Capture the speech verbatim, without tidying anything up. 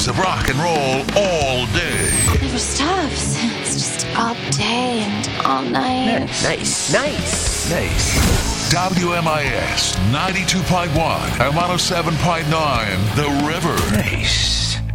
of rock and roll all day. Never stops. It's just all day and all night. Nice, nice, nice. W M I S ninety-two point one and one oh seven point nine The River. Nice.